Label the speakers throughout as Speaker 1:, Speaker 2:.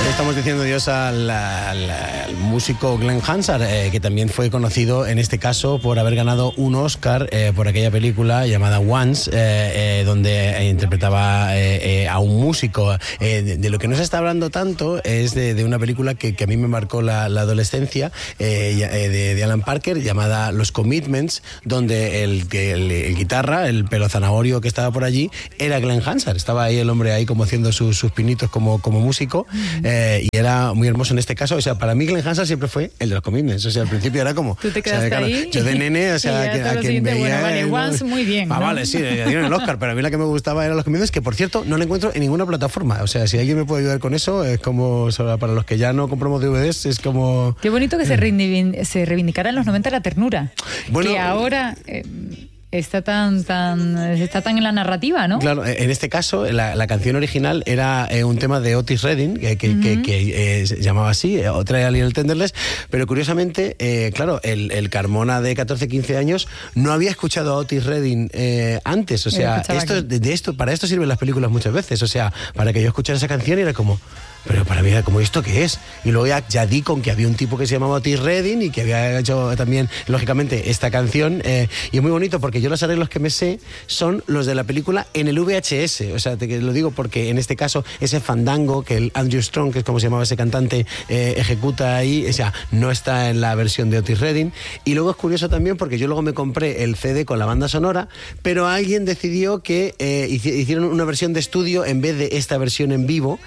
Speaker 1: Estamos diciendo adiós al músico Glenn Hansard, que también fue conocido en este caso por haber ganado un Oscar por aquella película llamada Once, donde interpretaba a un músico. De lo que no se está hablando tanto es de una película que a mí me marcó la adolescencia, de Alan Parker, llamada Los Commitments, donde el guitarra, el pelo zanahorio que estaba por allí, era Glenn Hansard. Estaba ahí el hombre ahí como haciendo sus pinitos como músico. Y era muy hermoso en este caso. O sea, para mí Glenn Hansard siempre fue el de Los Commitments. O sea, al principio era como...
Speaker 2: Tú te quedaste, o sea,
Speaker 1: ahí. Yo de nene, o sea, a quien veía...
Speaker 2: Bueno, vale, Once, muy bien, ¿no?
Speaker 1: Vale, sí, le dieron el Oscar, pero a mí la que me gustaba era Los Commitments, que por cierto no la encuentro en ninguna plataforma. O sea, si alguien me puede ayudar con eso, es como... Para los que ya no compramos DVDs, es como...
Speaker 2: Qué bonito que se reivindicara en los 90 la ternura. Bueno, que ahora... está tan en la narrativa, ¿no?
Speaker 1: Claro, en este caso la canción original era un tema de Otis Redding que se llamaba así, otra Little Tenderness, pero curiosamente, claro, el Carmona de 14-15 años no había escuchado a Otis Redding antes, o sea, para esto sirven las películas muchas veces, o sea, para que yo escuchara esa canción y era como... Pero para mí era como, ¿esto qué es? Y luego ya di con que había un tipo que se llamaba Otis Redding y que había hecho también, lógicamente, esta canción. Y es muy bonito porque yo los arreglos que me sé son los de la película en el VHS. O sea, te lo digo porque en este caso ese fandango que el Andrew Strong, que es como se llamaba ese cantante, ejecuta ahí, o sea, no está en la versión de Otis Redding. Y luego es curioso también porque yo luego me compré el CD con la banda sonora, pero alguien decidió que hicieron una versión de estudio en vez de esta versión en vivo,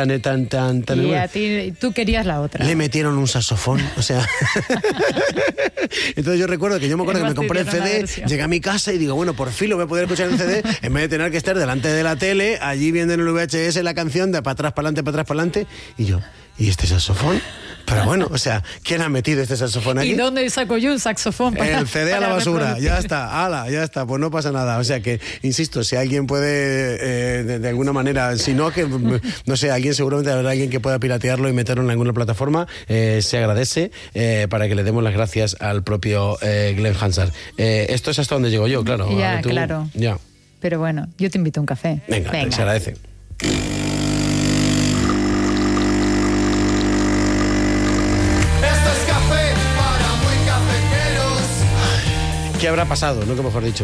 Speaker 2: y a ti, tú querías la otra.
Speaker 1: Le metieron un saxofón, o sea... Entonces yo recuerdo que me compré el CD, llegué a mi casa y digo, bueno, por fin lo voy a poder escuchar en el CD, en vez de tener que estar delante de la tele, allí viendo en el VHS la canción de para atrás, para adelante, y yo, ¿y este saxofón? Pero bueno, o sea, ¿quién ha metido este saxofón aquí?
Speaker 2: ¿Y dónde saco yo un saxofón?
Speaker 1: El CD a la basura, ya está, pues no pasa nada. O sea que, insisto, si alguien puede, de alguna manera, si no, que, no sé, seguramente habrá alguien que pueda piratearlo y meterlo en alguna plataforma, se agradece, para que le demos las gracias al propio Glenn Hansard. Esto es hasta donde llego yo, claro.
Speaker 2: Ya, claro.
Speaker 1: Ya.
Speaker 2: Pero bueno, yo te invito a un café.
Speaker 1: Venga. Se agradece. ¿Qué habrá pasado? Nunca mejor dicho.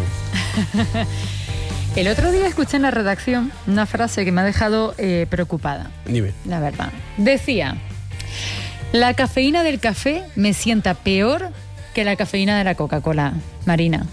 Speaker 2: El otro día escuché en la redacción una frase que me ha dejado preocupada.
Speaker 1: Dime.
Speaker 2: La verdad. Decía, la cafeína del café me sienta peor que la cafeína de la Coca-Cola, Marina.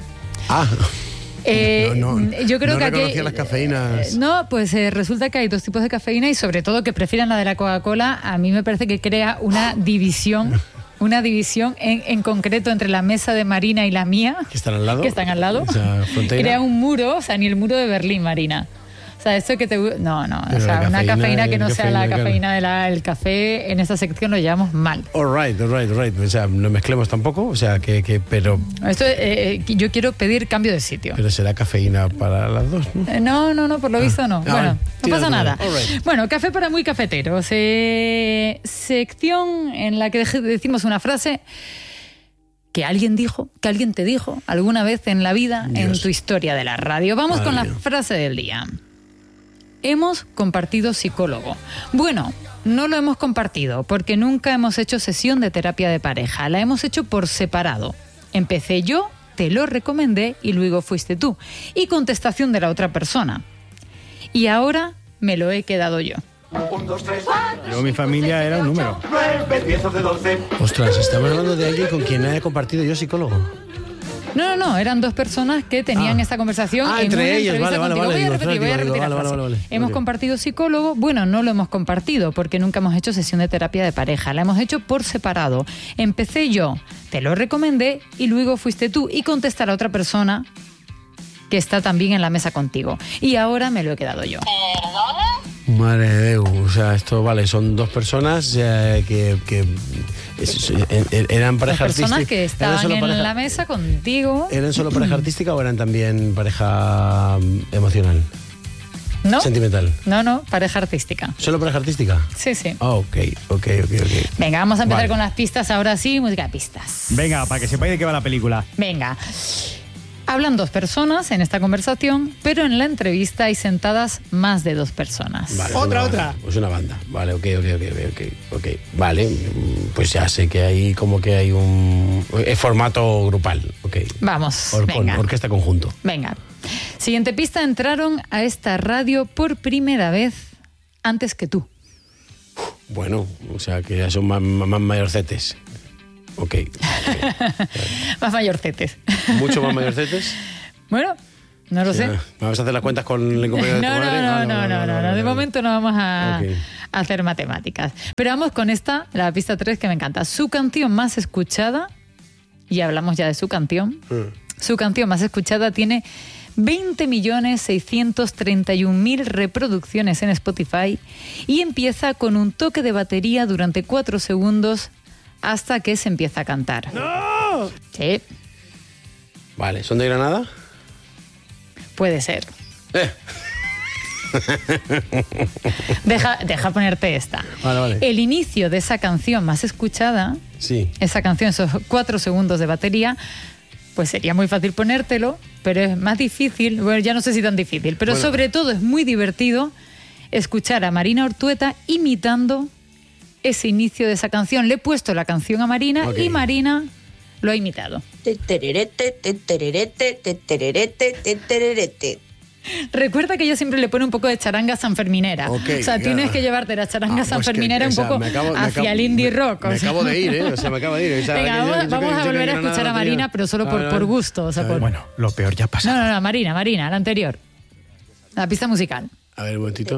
Speaker 2: Yo creo que aquí
Speaker 1: las cafeínas.
Speaker 2: No, pues resulta que hay dos tipos de cafeína y sobre todo que prefieran la de la Coca-Cola. A mí me parece que crea una división en concreto entre la mesa de Marina y la mía. ¿Que están al lado? Crea un muro, o sea, ni el muro de Berlín, Marina. O sea, esto que te... No, o sea, una cafeína que no sea la cafeína del café, en esta sección lo llevamos mal.
Speaker 1: All right. O sea, no mezclemos tampoco, o sea, pero...
Speaker 2: Esto, yo quiero pedir cambio de sitio.
Speaker 1: Pero será cafeína para las dos, ¿no?
Speaker 2: No, por lo visto no. Bueno, no pasa nada.
Speaker 1: Right.
Speaker 2: Bueno, café para muy cafeteros. Sección en la que decimos una frase que alguien te dijo alguna vez en la vida, Dios, en tu historia de la radio. Vamos con la frase del día. Hemos compartido psicólogo. Bueno, no lo hemos compartido porque nunca hemos hecho sesión de terapia de pareja. La hemos hecho por separado. Empecé yo, te lo recomendé y luego fuiste tú. Y contestación de la otra persona. Y ahora me lo he quedado yo.
Speaker 3: 1, 2, 3, 4.
Speaker 4: Yo, mi familia era un número.
Speaker 3: 9, 10, 11, 12.
Speaker 1: Ostras, estamos hablando de alguien con quien he compartido yo psicólogo.
Speaker 2: No, eran dos personas que tenían esta conversación en
Speaker 1: entre
Speaker 2: una
Speaker 1: ellos,
Speaker 2: entrevista contigo. Voy a repetir la frase.
Speaker 1: Vale.
Speaker 2: Hemos compartido psicólogo. Bueno, no lo hemos compartido porque nunca hemos hecho sesión de terapia de pareja. La hemos hecho por separado. Empecé yo, te lo recomendé y luego fuiste tú. Y contesta la otra persona que está también en la mesa contigo. Y ahora me lo he quedado yo.
Speaker 5: ¿Perdona?
Speaker 1: Madre de Dios, o sea, esto vale, son dos personas que eran pareja artística.
Speaker 2: Personas que estaban en la mesa contigo.
Speaker 1: ¿Eran solo pareja artística o eran también pareja emocional?
Speaker 2: ¿No?
Speaker 1: ¿Sentimental?
Speaker 2: No, pareja artística.
Speaker 1: ¿Solo pareja artística?
Speaker 2: Sí.
Speaker 1: Ok.
Speaker 2: Venga, vamos a empezar con las pistas ahora sí, música de pistas.
Speaker 4: Venga, para que sepáis de qué va la película.
Speaker 2: Venga. Hablan 2 personas en esta conversación, pero en la entrevista hay sentadas más de 2 personas.
Speaker 1: Vale,
Speaker 4: Otra.
Speaker 1: Es una banda. Vale, ok. Vale, pues ya sé que hay como que hay un formato grupal. Ok.
Speaker 2: Vamos, venga.
Speaker 1: Orquesta conjunto.
Speaker 2: Venga. Siguiente pista, entraron a esta radio por primera vez antes que tú.
Speaker 1: Bueno, o sea que ya son más mayorcetes. Ok.
Speaker 2: Más mayorcetes.
Speaker 1: ¿Mucho más mayorcetes?
Speaker 2: Bueno, no lo sé.
Speaker 1: ¿Vamos a hacer las cuentas con el compañero de tu madre?
Speaker 2: No. De momento no vamos a hacer matemáticas. Pero vamos con esta, la pista 3, que me encanta. Su canción más escuchada, y hablamos ya de su canción, su canción más escuchada tiene 20.631.000 reproducciones en Spotify y empieza con un toque de batería durante 4 segundos hasta que se empieza a cantar.
Speaker 4: ¡No!
Speaker 2: Sí.
Speaker 1: Vale, ¿son de Granada?
Speaker 2: Puede ser. Deja ponerte esta.
Speaker 1: Vale.
Speaker 2: El inicio de esa canción más escuchada,
Speaker 1: sí.
Speaker 2: Esa canción, esos 4 segundos de batería, pues sería muy fácil ponértelo, pero es más difícil, bueno, ya no sé si tan difícil, pero sobre todo es muy divertido escuchar a Marina Ortueta imitando ese inicio de esa canción. Le he puesto la canción a Marina y Marina lo ha imitado. Recuerda que ella siempre le pone un poco de charanga sanferminera. O sea, tienes que llevarte la charanga sanferminera un poco hacia el indie rock.
Speaker 1: Me acabo de ir, O sea, me acabo de ir.
Speaker 2: Venga, vamos a volver a escuchar a Marina, pero solo por gusto. O sea,
Speaker 4: Bueno, lo peor ya pasa.
Speaker 2: No, Marina, la anterior. La pista musical.
Speaker 1: A ver, un momentito.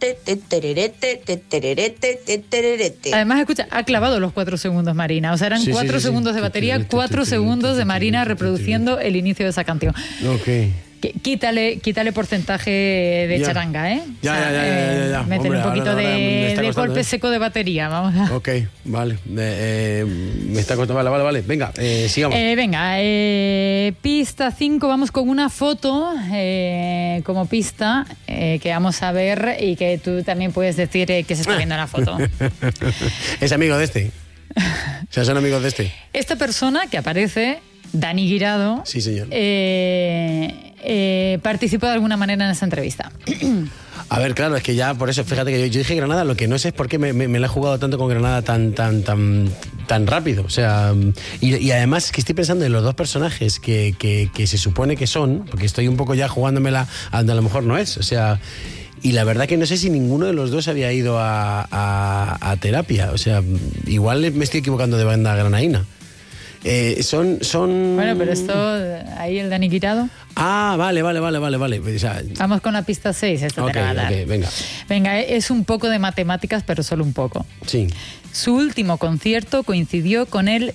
Speaker 2: Además, escucha, ha clavado los 4 segundos Marina. O sea, eran 4 segundos de batería, 4 segundos de Marina reproduciendo el inicio de esa canción.
Speaker 1: Ok.
Speaker 2: Quítale porcentaje de charanga, ¿eh?
Speaker 1: Ya.
Speaker 2: Métele un poquito
Speaker 1: ahora
Speaker 2: de golpe seco de batería, vamos a...
Speaker 1: Ok, vale. Me está costando. Vale. Venga, sigamos.
Speaker 2: Pista 5, vamos con una foto como pista que vamos a ver y que tú también puedes decir que se está viendo en la foto.
Speaker 1: Es amigo de este. O sea, son amigos de este.
Speaker 2: Esta persona que aparece, Dani Guirado,
Speaker 1: sí, señor.
Speaker 2: Participó de alguna manera en esa entrevista.
Speaker 1: A ver, claro, es que ya por eso, fíjate que yo dije Granada, lo que no sé es por qué me la he jugado tanto con Granada tan rápido. O sea, y además que estoy pensando en los 2 personajes que se supone que son, porque estoy un poco ya jugándomela a donde a lo mejor no es. O sea, y la verdad que no sé si ninguno de los 2 había ido a terapia. O sea, igual me estoy equivocando de banda granaína. Son...
Speaker 2: Bueno, pero esto, ahí el Dani Guirado.
Speaker 1: Ah, vale. O sea,
Speaker 2: vamos con la pista 6, esta te la va a dar. Venga, es un poco de matemáticas, pero solo un poco.
Speaker 1: Sí.
Speaker 2: Su último concierto coincidió con el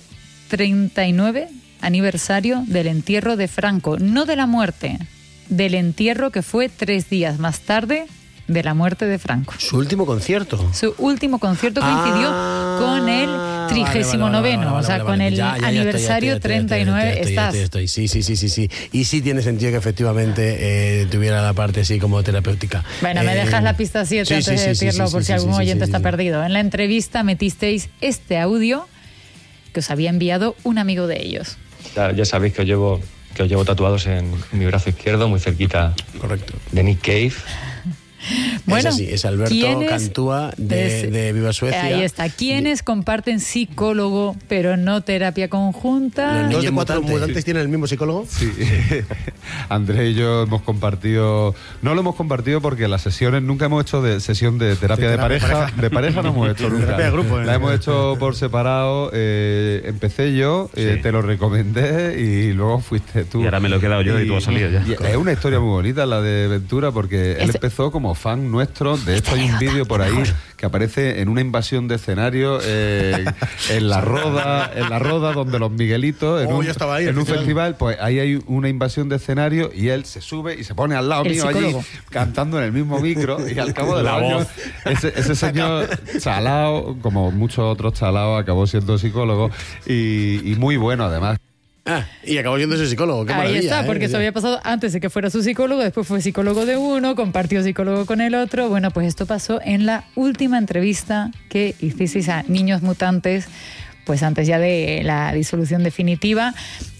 Speaker 2: 39 aniversario del entierro de Franco. No de la muerte, del entierro que fue 3 días más tarde de la muerte de Franco.
Speaker 1: ¿Su último concierto?
Speaker 2: Su último concierto coincidió con el 39º, o sea, con el aniversario 39.
Speaker 1: Estoy. Sí. Y sí tiene sentido que efectivamente tuviera la parte así como terapéutica.
Speaker 2: Bueno, me dejas la pista 7 antes de decirlo, por si algún oyente está perdido. En la entrevista metisteis este audio que os había enviado un amigo de ellos.
Speaker 5: Ya sabéis que os llevo tatuados en mi brazo izquierdo, muy cerquita.
Speaker 1: Correcto.
Speaker 5: De Nick Cave.
Speaker 2: Bueno,
Speaker 1: es así, es Alberto Cantúa de Viva Suecia.
Speaker 2: Ahí está. ¿Quiénes comparten psicólogo pero no terapia conjunta?
Speaker 1: ¿Los 2 de 4 mutantes tienen el mismo psicólogo?
Speaker 6: Sí. Andrés y yo hemos compartido... No lo hemos compartido porque las sesiones... Nunca hemos hecho sesión de terapia de pareja. De pareja no hemos hecho nunca.
Speaker 1: Terapia de grupo.
Speaker 6: La hemos hecho por separado. Empecé yo, te lo recomendé y luego fuiste tú.
Speaker 5: Y ahora me lo he quedado yo y tú has salido ya.
Speaker 6: Es una historia muy bonita la de Ventura porque él empezó como fan nuestro. De esto hay un vídeo por ahí que aparece en una invasión de escenario en la Roda donde los Miguelitos en un festival, pues ahí hay una invasión de escenario y él se sube y se pone al lado mío allí cantando en el mismo micro y al cabo de los años ese señor chalao, como muchos otros chalaos, acabó siendo psicólogo y muy bueno además.
Speaker 1: Y acabó siendo su psicólogo. Qué maravilla.
Speaker 2: Ahí está, porque eso había pasado antes de que fuera su psicólogo, después fue psicólogo de uno, compartió psicólogo con el otro. Bueno, pues esto pasó en la última entrevista que hicisteis a Niños Mutantes, pues antes ya de la disolución definitiva.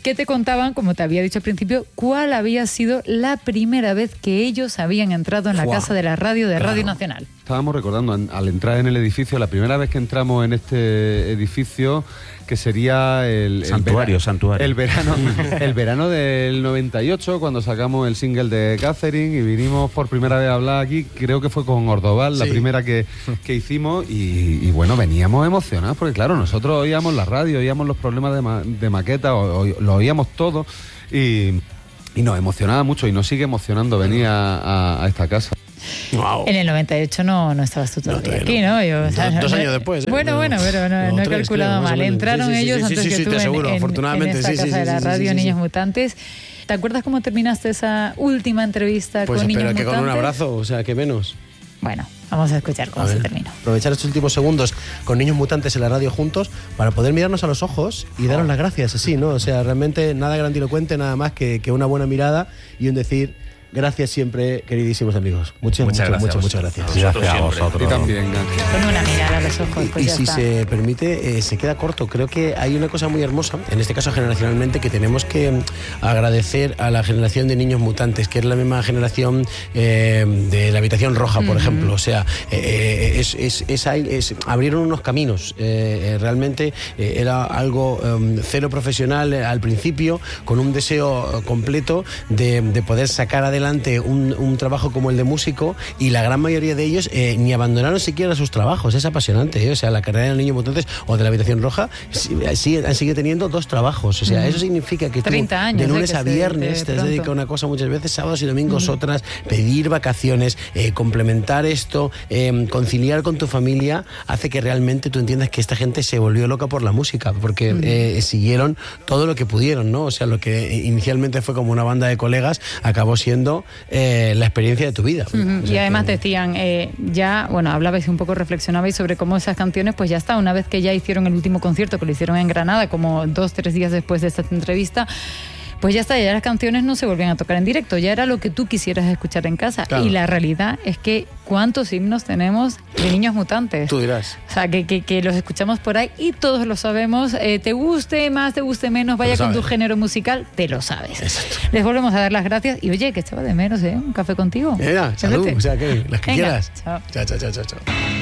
Speaker 2: que te contaban, como te había dicho al principio, cuál había sido la primera vez que ellos habían entrado en la casa de la radio de Radio Nacional.
Speaker 6: Estábamos recordando, al entrar en el edificio, la primera vez que entramos en este edificio, que sería el
Speaker 7: santuario.
Speaker 6: El verano del 98, cuando sacamos el single de Catherine y vinimos por primera vez a hablar aquí, creo que fue con Ordoval, la primera que hicimos, y bueno, veníamos emocionados, porque claro, nosotros oíamos la radio, oíamos los problemas de maqueta, lo oíamos todo, y nos emocionaba mucho, y nos sigue emocionando venir a esta casa.
Speaker 1: Wow.
Speaker 2: En el 98 no estabas tú todavía aquí, ¿no? Yo, o sea,
Speaker 1: 2 años después.
Speaker 2: Bueno, pero no he calculado mal. Entraron ellos antes que tú en esta casa de la radio, Niños Mutantes. ¿Te acuerdas cómo terminaste esa última entrevista con Niños Mutantes?
Speaker 1: Pues espera, que con un abrazo, o sea, que menos.
Speaker 2: Bueno, vamos a escuchar cómo se terminó.
Speaker 1: Aprovechar estos últimos segundos con Niños Mutantes en la radio juntos para poder mirarnos a los ojos y daros las gracias, así, ¿no? O sea, realmente nada grandilocuente, nada más que una buena mirada y un decir... Gracias siempre, queridísimos amigos. Muchas gracias.
Speaker 7: Gracias a vosotros.
Speaker 6: Y también,
Speaker 2: con una mirada a los ojos. Pues
Speaker 1: y si se permite, se queda corto. Creo que hay una cosa muy hermosa, en este caso generacionalmente, que tenemos que agradecer a la generación de Niños Mutantes, que es la misma generación de la Habitación Roja, por ejemplo. O sea, abrieron unos caminos. Realmente era algo cero profesional al principio, con un deseo completo de poder sacar adelante un trabajo como el de músico, y la gran mayoría de ellos ni abandonaron siquiera sus trabajos. Es apasionante, O sea, la carrera de los Niños Mutantes o de la Habitación Roja sigue teniendo 2 trabajos. O sea, eso significa que tú
Speaker 2: 30 años,
Speaker 1: de lunes a viernes te has dedicado a una cosa muchas veces, sábados y domingos otras, pedir vacaciones, complementar esto, conciliar con tu familia, hace que realmente tú entiendas que esta gente se volvió loca por la música, porque siguieron todo lo que pudieron, ¿no? O sea, lo que inicialmente fue como una banda de colegas acabó siendo la experiencia de tu vida. O sea,
Speaker 2: y además decían, hablabais un poco, reflexionabais sobre cómo esas canciones, pues ya está, una vez que ya hicieron el último concierto, que lo hicieron en Granada, como 2-3 días después de esta entrevista, pues ya está, ya las canciones no se volvían a tocar en directo, ya era lo que tú quisieras escuchar en casa. Claro. Y la realidad es que ¿cuántos himnos tenemos de Niños Mutantes?
Speaker 1: Tú dirás.
Speaker 2: O sea, que los escuchamos por ahí y todos lo sabemos. Te guste más, te guste menos, vaya con tu género musical, te lo sabes. Exacto. Les volvemos a dar las gracias. Y oye, que echaba de menos, un café contigo.
Speaker 1: Salud, o sea, que las que quieras.
Speaker 2: Chao.
Speaker 1: Chao.